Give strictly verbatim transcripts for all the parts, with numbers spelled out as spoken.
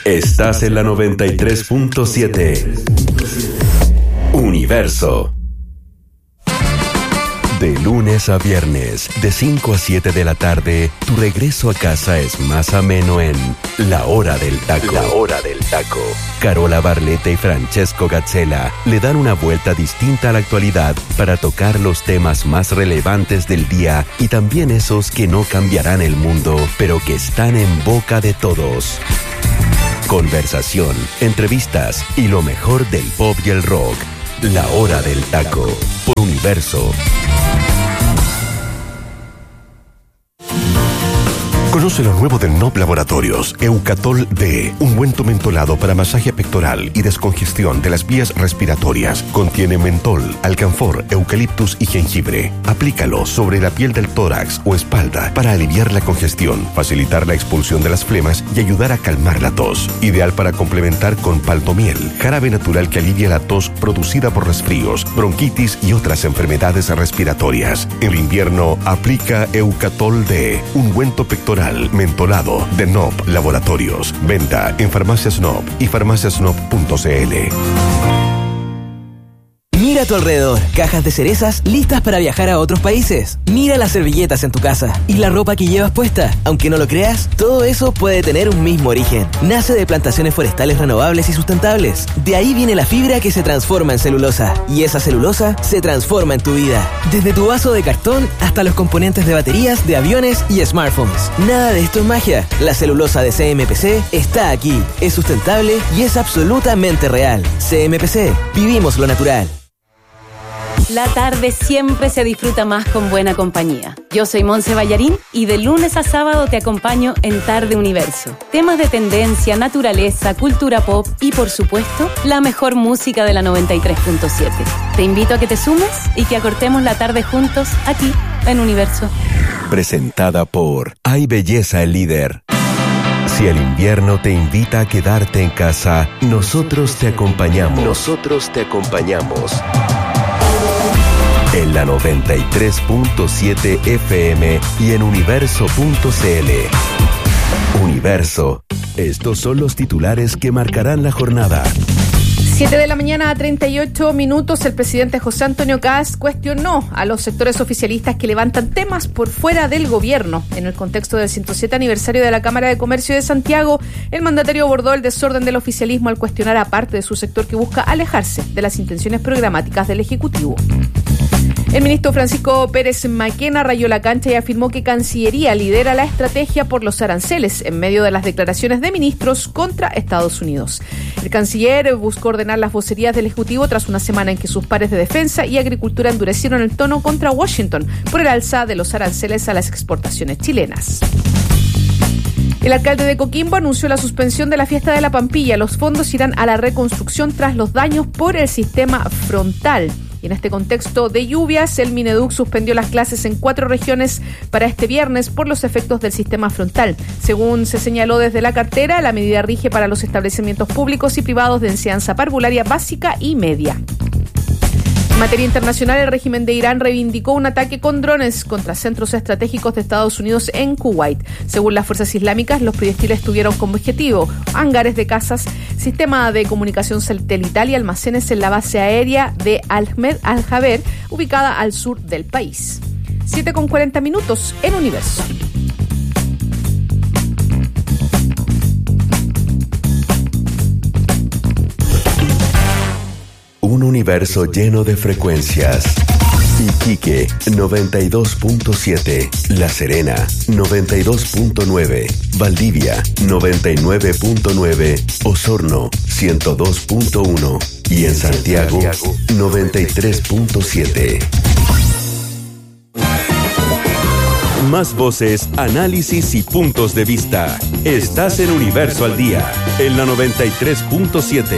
Estás en la noventa y tres punto siete. Universo. De lunes a viernes, de cinco a siete de la tarde, tu regreso a casa es más ameno en La Hora del Taco. La Hora del Taco. Carola Barletta y Francesco Gazzella le dan una vuelta distinta a la actualidad para tocar los temas más relevantes del día y también esos que no cambiarán el mundo, pero que están en boca de todos. Conversación, entrevistas y lo mejor del pop y el rock. La Hora del Taco, por Universo. Conoce lo nuevo de N O P Laboratorios, Eucatol D, un ungüento mentolado para masaje pectoral y descongestión de las vías respiratorias. Contiene mentol, alcanfor, eucaliptus y jengibre. Aplícalo sobre la piel del tórax o espalda para aliviar la congestión, facilitar la expulsión de las flemas y ayudar a calmar la tos. Ideal para complementar con paltomiel, jarabe natural que alivia la tos producida por resfríos, bronquitis y otras enfermedades respiratorias. En el invierno, aplica Eucatol D, un ungüento pectoral mentolado de N O P Laboratorios. Venta en Farmacias N O P y farmacias n o p punto c l. Mira a tu alrededor, cajas de cerezas listas para viajar a otros países. Mira las servilletas en tu casa y la ropa que llevas puesta. Aunque no lo creas, todo eso puede tener un mismo origen. Nace de plantaciones forestales renovables y sustentables. De ahí viene la fibra que se transforma en celulosa. Y esa celulosa se transforma en tu vida. Desde tu vaso de cartón hasta los componentes de baterías, de aviones y smartphones. Nada de esto es magia. La celulosa de C M P C está aquí. Es sustentable y es absolutamente real. C M P C. Vivimos lo natural. La tarde siempre se disfruta más con buena compañía. Yo soy Monse Ballarín y de lunes a sábado te acompaño en Tarde Universo. Temas de tendencia, naturaleza, cultura pop y, por supuesto, la mejor música de la noventa y tres punto siete. Te invito a que te sumes y que acortemos la tarde juntos aquí en Universo. Presentada por Hay Belleza el Líder. Si el invierno te invita a quedarte en casa, nosotros te acompañamos. Nosotros te acompañamos. En la noventa y tres punto siete F M y en universo punto c l. Universo. Estos son los titulares que marcarán la jornada. siete de la mañana a treinta y ocho minutos, el presidente José Antonio Kast cuestionó a los sectores oficialistas que levantan temas por fuera del gobierno. En el contexto del ciento siete aniversario de la Cámara de Comercio de Santiago, el mandatario abordó el desorden del oficialismo al cuestionar a parte de su sector que busca alejarse de las intenciones programáticas del Ejecutivo. El ministro Francisco Pérez Maquena rayó la cancha y afirmó que Cancillería lidera la estrategia por los aranceles en medio de las declaraciones de ministros contra Estados Unidos. El canciller buscó ordenar las vocerías del Ejecutivo tras una semana en que sus pares de Defensa y Agricultura endurecieron el tono contra Washington por el alza de los aranceles a las exportaciones chilenas. El alcalde de Coquimbo anunció la suspensión de la fiesta de la Pampilla. Los fondos irán a la reconstrucción tras los daños por el sistema frontal. Y en este contexto de lluvias, el Mineduc suspendió las clases en cuatro regiones para este viernes por los efectos del sistema frontal. Según se señaló desde la cartera, la medida rige para los establecimientos públicos y privados de enseñanza parvularia básica y media. En materia internacional, el régimen de Irán reivindicó un ataque con drones contra centros estratégicos de Estados Unidos en Kuwait. Según las fuerzas islámicas, los proyectiles tuvieron como objetivo hangares de casas, sistema de comunicación satelital y almacenes en la base aérea de Ahmed Al-Jaber, ubicada al sur del país. siete con cuarenta minutos en Universo. Un universo lleno de frecuencias. Iquique, noventa y dos punto siete. La Serena, noventa y dos punto nueve. Valdivia, noventa y nueve punto nueve. Osorno, ciento dos punto uno. Y en Santiago, noventa y tres punto siete. Más voces, análisis y puntos de vista. Estás en Universo al Día, en la noventa y tres punto siete.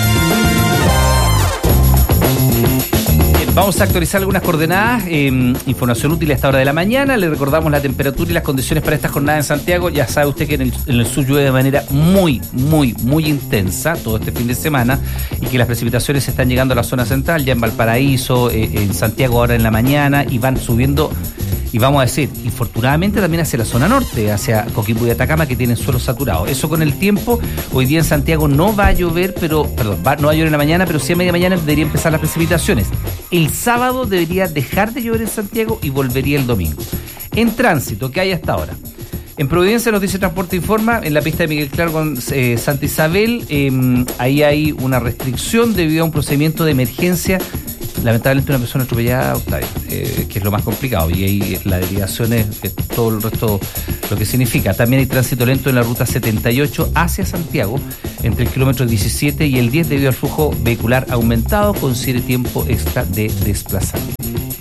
Vamos a actualizar algunas coordenadas, eh, información útil a esta hora de la mañana. Le recordamos la temperatura y las condiciones para esta jornada en Santiago. Ya sabe usted que en el, en el sur llueve de manera muy, muy, muy intensa todo este fin de semana y que las precipitaciones están llegando a la zona central, ya en Valparaíso, eh, en Santiago ahora en la mañana, y van subiendo y vamos a decir, infortunadamente también hacia la zona norte, hacia Coquimbo y Atacama, que tienen suelo saturado. Eso con el tiempo, hoy día en Santiago no va a llover, pero, perdón, va, no va a llover en la mañana, pero sí a media mañana debería empezar las precipitaciones. El sábado debería dejar de llover en Santiago y volvería el domingo. En tránsito, ¿qué hay hasta ahora? En Providencia nos dice Transporte Informa, en la pista de Miguel Claro con eh, Santa Isabel, eh, ahí hay una restricción debido a un procedimiento de emergencia. Lamentablemente una persona atropellada, Octavio, eh, que es lo más complicado, y ahí la derivación es, es todo el resto lo que significa. También hay tránsito lento en la ruta setenta y ocho hacia Santiago, entre el kilómetro diecisiete y el diez, debido al flujo vehicular aumentado, considere tiempo extra de desplazamiento.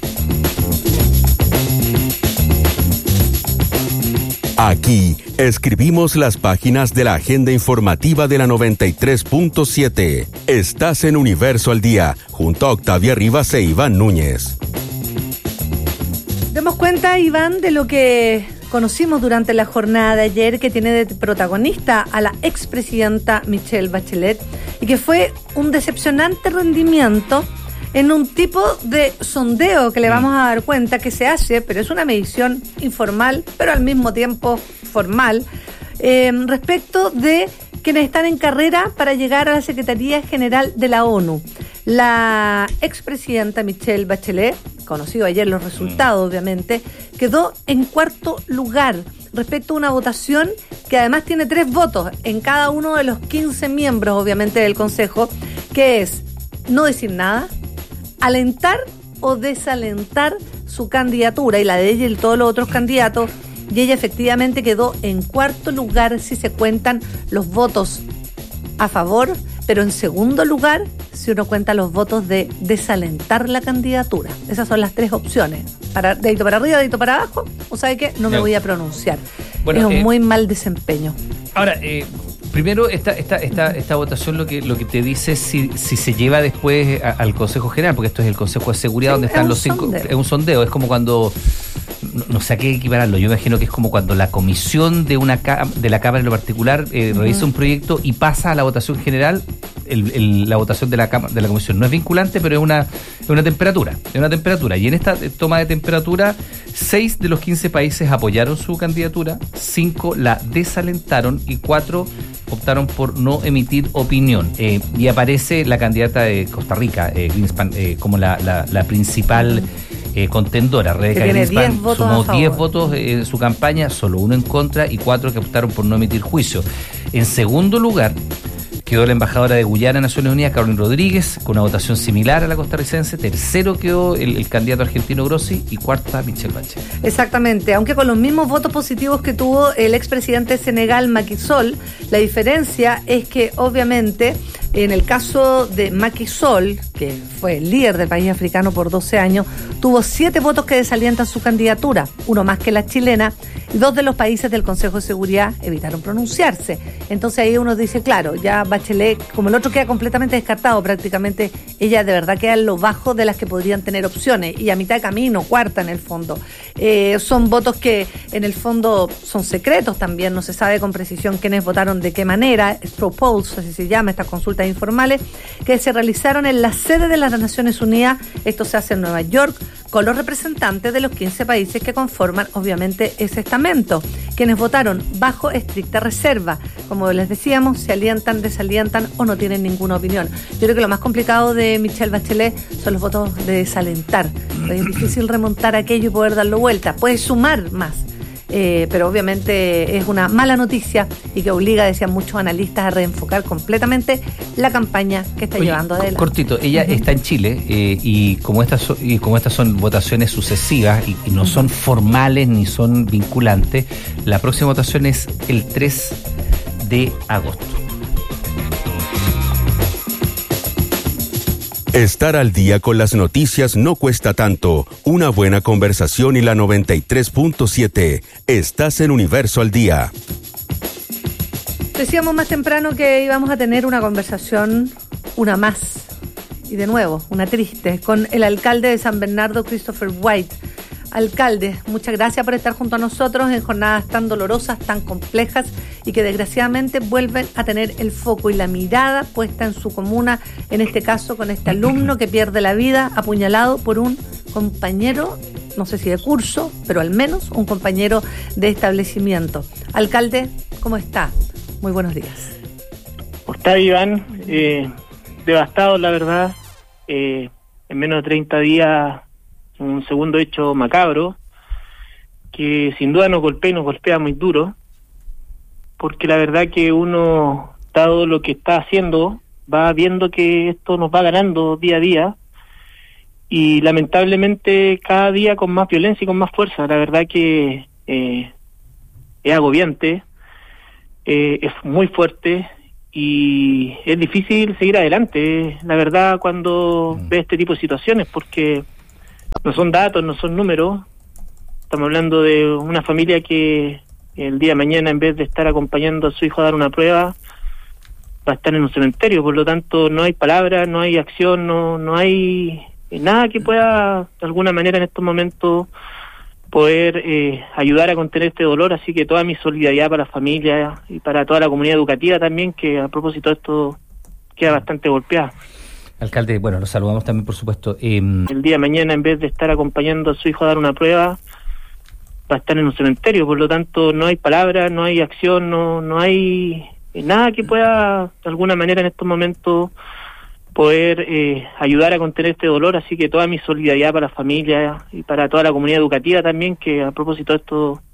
Aquí escribimos las páginas de la agenda informativa de la noventa y tres punto siete. Estás en Universo al Día, junto a Octavia Rivas e Iván Núñez. Demos cuenta, Iván, de lo que conocimos durante la jornada de ayer, que tiene de protagonista a la expresidenta Michelle Bachelet, y que fue un decepcionante rendimiento en un tipo de sondeo que le vamos a dar cuenta que se hace, pero es una medición informal, pero al mismo tiempo formal, eh, respecto de quienes están en carrera para llegar a la Secretaría General de la ONU. La expresidenta Michelle Bachelet, conocido ayer los resultados obviamente, quedó en cuarto lugar respecto a una votación que además tiene tres votos en cada uno de los quince miembros obviamente del Consejo, que es no decir nada, alentar o desalentar su candidatura y la de ella y todos los otros candidatos, y ella efectivamente quedó en cuarto lugar si se cuentan los votos a favor, pero en segundo lugar si uno cuenta los votos de desalentar la candidatura. Esas son las tres opciones, para, dedito para arriba, dedito para abajo, o sabe qué, no me voy a pronunciar. Bueno, es un eh, muy mal desempeño. Ahora, eh, primero, esta, esta, esta, esta votación lo que, lo que te dice si, si se lleva después a, al Consejo General, porque esto es el Consejo de Seguridad, sí, donde están los cinco. Sondeo. Es un sondeo, es como cuando, no, no sé a qué equipararlo, yo imagino que es como cuando la comisión de una de la Cámara en lo particular eh, uh-huh. revisa un proyecto y pasa a la votación general. El, el, la votación de la de la comisión no es vinculante, pero es una, es una temperatura, es una temperatura. Y en esta toma de temperatura, seis de los quince países apoyaron su candidatura, cinco la desalentaron y cuatro optaron por no emitir opinión. Eh, y aparece la candidata de Costa Rica, eh, Greenspan, eh, como la, la, la principal eh, contendora. Rebeca Greenspan sumó diez votos en su campaña, solo uno en contra y cuatro que optaron por no emitir juicio. En segundo lugar quedó la embajadora de Guyana en Naciones Unidas, Carolyn Rodríguez, con una votación similar a la costarricense. Tercero quedó el, el candidato argentino Grossi y cuarta Michelle Bachelet. Exactamente, aunque con los mismos votos positivos que tuvo el expresidente de Senegal, Macky Sall, la diferencia es que obviamente en el caso de Macky Sall, que fue el líder del país africano por doce años, tuvo siete votos que desalientan su candidatura, uno más que la chilena, y dos de los países del Consejo de Seguridad evitaron pronunciarse. Entonces ahí uno dice, claro, ya Bachelet, como el otro queda completamente descartado, prácticamente ella de verdad queda en lo bajo de las que podrían tener opciones, y a mitad de camino, cuarta en el fondo. Eh, son votos que en el fondo son secretos también, no se sabe con precisión quiénes votaron de qué manera, straw polls, así se llama, estas consultas informales, que se realizaron en la sede de las Naciones Unidas. Esto se hace en Nueva York, con los representantes de los quince países que conforman obviamente ese estamento, quienes votaron bajo estricta reserva. Como les decíamos, se alientan, desalientan o no tienen ninguna opinión. Yo creo que lo más complicado de Michelle Bachelet son los votos de desalentar. Es difícil remontar aquello y poder darlo vuelta. Puede sumar más, eh, pero obviamente es una mala noticia y que obliga, decían muchos analistas, a reenfocar completamente la campaña que está Oye, llevando adelante. Cortito, ella uh-huh. está en Chile eh, y como estas so, y como estas son votaciones sucesivas y, y no uh-huh. son formales ni son vinculantes, la próxima votación es el tres de agosto. Estar al día con las noticias no cuesta tanto. Una buena conversación y la noventa y tres punto siete. Estás en Universo al Día. Decíamos más temprano que íbamos a tener una conversación, una más, y de nuevo, una triste, con el alcalde de San Bernardo, Christopher White. Alcalde, muchas gracias por estar junto a nosotros en jornadas tan dolorosas, tan complejas y que desgraciadamente vuelven a tener el foco y la mirada puesta en su comuna, en este caso con este alumno que pierde la vida apuñalado por un compañero no sé si de curso, pero al menos un compañero de establecimiento. Alcalde, ¿cómo está? Muy buenos días. ¿Cómo está, Iván? Eh, devastado, la verdad. Eh, en menos de treinta días, un segundo hecho macabro, que sin duda nos golpea y nos golpea muy duro, porque la verdad que uno, dado lo que está haciendo, va viendo que esto nos va ganando día a día, y lamentablemente cada día con más violencia y con más fuerza. La verdad que eh, es agobiante, eh, es muy fuerte, y es difícil seguir adelante, la verdad, cuando mm. ve este tipo de situaciones, porque no son datos, no son números. Estamos hablando de una familia que el día de mañana, en vez de estar acompañando a su hijo a dar una prueba, va a estar en un cementerio. Por lo tanto, no hay palabras, no hay acción, no no hay nada que pueda, de alguna manera, en estos momentos, poder eh, ayudar a contener este dolor. Así que toda mi solidaridad para la familia y para toda la comunidad educativa también, que a propósito de esto queda bastante golpeada. Alcalde, bueno, los saludamos también, por supuesto. Eh... El día de mañana, en vez de estar acompañando a su hijo a dar una prueba, va a estar en un cementerio. Por lo tanto, no hay palabras, no hay acción, no no hay nada que pueda, de alguna manera, en estos momentos, poder eh, ayudar a contener este dolor. Así que toda mi solidaridad para la familia y para toda la comunidad educativa también, que a propósito de esto